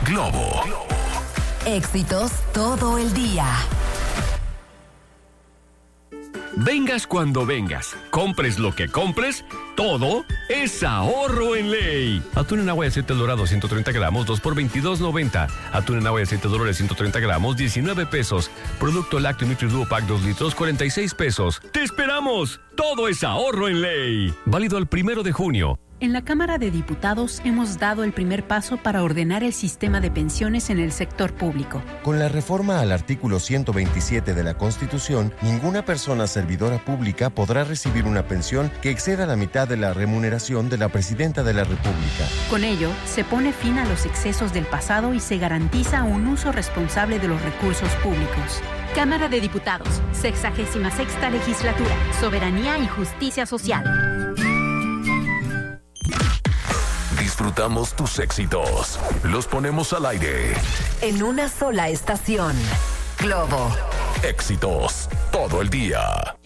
Globo. Éxitos todo el día. Vengas cuando vengas, compres lo que compres, todo es ahorro en ley. Atún en agua de aceite dorado 130 gramos, 2 por $22.90. Atún en agua de aceite dorado 130 gramos, 19 pesos. Producto lácteo NutriDuo Pack 2 litros, 46 pesos. ¡Te esperamos! Todo es ahorro en ley. Válido al 1 de junio. En la Cámara de Diputados hemos dado el primer paso para ordenar el sistema de pensiones en el sector público. Con la reforma al artículo 127 de la Constitución, ninguna persona servidora pública podrá recibir una pensión que exceda la mitad de la remuneración de la Presidenta de la República. Con ello, se pone fin a los excesos del pasado y se garantiza un uso responsable de los recursos públicos. Cámara de Diputados, 66ª Legislatura, Soberanía y Justicia Social. Disfrutamos tus éxitos. Los ponemos al aire. En una sola estación. Globo. Éxitos todo el día.